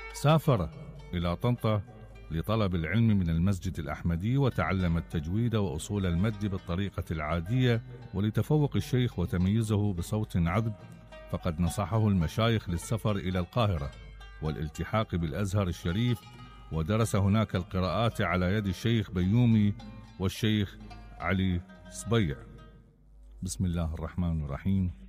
سافر إلى طنطا لطلب العلم من المسجد الأحمدي، وتعلم التجويد وأصول المد بالطريقة العادية، ولتفوق الشيخ وتميزه بصوت عذب فقد نصحه المشايخ للسفر إلى القاهرة والالتحاق بالأزهر الشريف، ودرس هناك القراءات على يد الشيخ بيومي والشيخ علي صبيع. بسم الله الرحمن الرحيم.